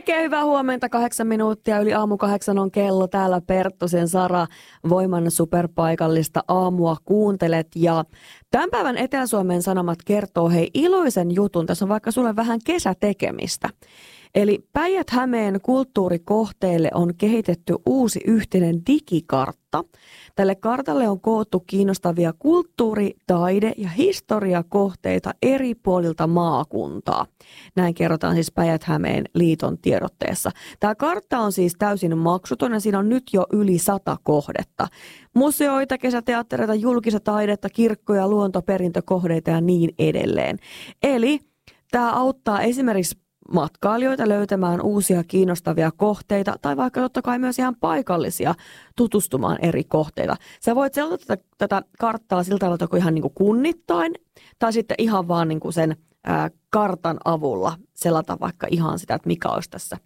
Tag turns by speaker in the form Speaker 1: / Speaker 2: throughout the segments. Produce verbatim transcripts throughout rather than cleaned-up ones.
Speaker 1: Oikein hyvää huomenta, kahdeksan minuuttia yli aamu kahdeksan on kello. Täällä Perttusen Sara, Voiman superpaikallista aamua kuuntelet. Ja tämän päivän Etelä-Suomen Sanomat kertoo hei iloisen jutun. Tässä on vaikka sulle vähän kesätekemistä. Eli Päijät-Hämeen kulttuurikohteille on kehitetty uusi yhteinen digikartta. Tälle kartalle on koottu kiinnostavia kulttuuri-, taide- ja historiakohteita eri puolilta maakuntaa. Näin kerrotaan siis Päijät-Hämeen liiton tiedotteessa. Tämä kartta on siis täysin maksuton ja siinä on nyt jo yli sata kohdetta. Museoita, kesäteattereita, julkista taidetta, kirkkoja, luontoperintökohteita ja niin edelleen. Eli tämä auttaa esimerkiksi matkailijoita löytämään uusia kiinnostavia kohteita tai vaikka totta kai myös ihan paikallisia tutustumaan eri kohteita. Sä voit seurata tätä, tätä karttaa siltä tavalla kuin ihan niin kuin kunnittain tai sitten ihan vaan niin kuin sen ää, kartan avulla selata vaikka ihan sitä, että mikä olisi tässä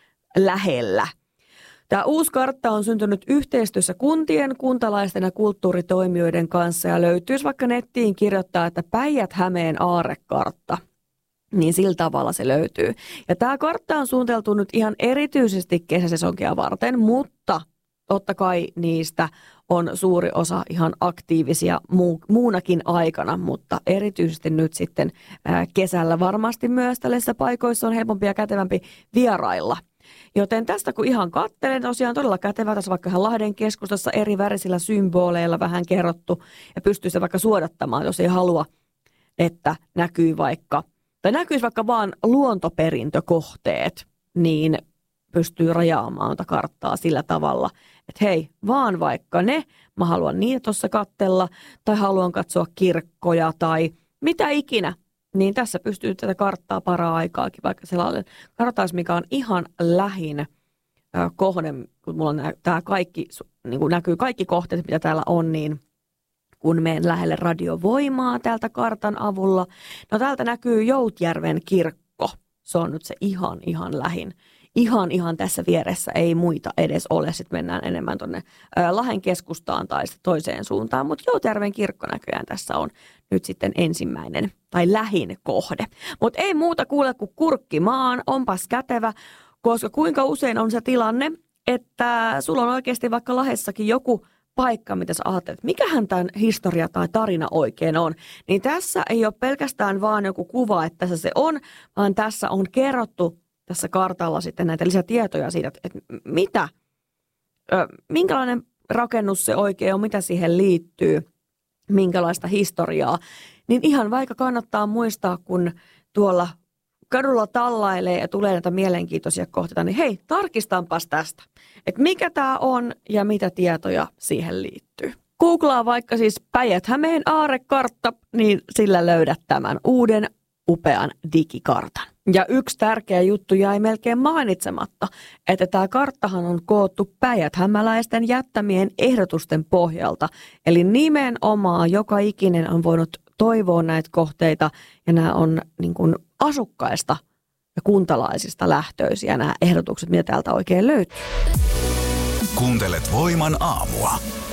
Speaker 1: lähellä. Tämä uusi kartta on syntynyt yhteistyössä kuntien, kuntalaisten ja kulttuuritoimijoiden kanssa ja löytyisi vaikka nettiin kirjoittaa, että Päijät-Hämeen aarrekartta. Niin sillä tavalla se löytyy. Ja tämä kartta on suunniteltu nyt ihan erityisesti kesäsesonkia varten, mutta totta kai niistä on suuri osa ihan aktiivisia muu, muunakin aikana, mutta erityisesti nyt sitten ää, kesällä varmasti myös tällaisissa paikoissa on helpompi ja kätevämpi vierailla. Joten tästä kun ihan katselen, tosiaan todella kätevä, tässä vaikka ihan Lahden keskustassa eri värisillä symboleilla vähän kerrottu ja pystyy se vaikka suodattamaan, jos ei halua, että näkyy vaikka tai näkyisi vaikka vaan luontoperintökohteet, niin pystyy rajaamaan karttaa sillä tavalla, että hei, vaan vaikka ne, mä haluan niitä tuossa katsella, tai haluan katsoa kirkkoja tai mitä ikinä, niin tässä pystyy tätä karttaa para-aikaakin, vaikka sellainen kartaisi, mikä on ihan lähin äh, kohde, kun mulla on tämä kaikki, niin kun näkyy kaikki kohteet, mitä täällä on, niin kun menen lähelle radiovoimaa täältä kartan avulla. No täältä näkyy Joutjärven kirkko. Se on nyt se ihan, ihan lähin. Ihan, ihan tässä vieressä ei muita edes ole. Sitten mennään enemmän tuonne Lahden keskustaan tai toiseen suuntaan. Mutta Joutjärven kirkko näköjään tässä on nyt sitten ensimmäinen tai lähin kohde. Mutta ei muuta kuule kuin kurkkimaan. Onpas kätevä, koska kuinka usein on se tilanne, että sulla on oikeasti vaikka Lahdessakin joku paikka, mitä sä ajattelet, että mikähän tämän historia tai tarina oikein on, niin tässä ei ole pelkästään vaan joku kuva, että tässä se on, vaan tässä on kerrottu tässä kartalla sitten näitä lisätietoja siitä, että mitä, minkälainen rakennus se oikein on, mitä siihen liittyy, minkälaista historiaa, niin ihan vaikka kannattaa muistaa, kun tuolla kadulla tallailee ja tulee näitä mielenkiintoisia kohteita, niin hei, tarkistanpas tästä, että mikä tämä on ja mitä tietoja siihen liittyy. Googlaa vaikka siis Päijät-Hämeen aarrekartta, niin sillä löydät tämän uuden upean digikartan. Ja yksi tärkeä juttu jäi melkein mainitsematta, että tämä karttahan on koottu päijät-hämäläisten jättämien ehdotusten pohjalta. Eli nimenomaan joka ikinen on voinut toivoa näitä kohteita ja nämä on niin kuin asukkaista ja kuntalaisista lähtöisiä nämä ehdotukset, mitä täältä oikein löytyy.
Speaker 2: Kuuntelet Voiman aamua.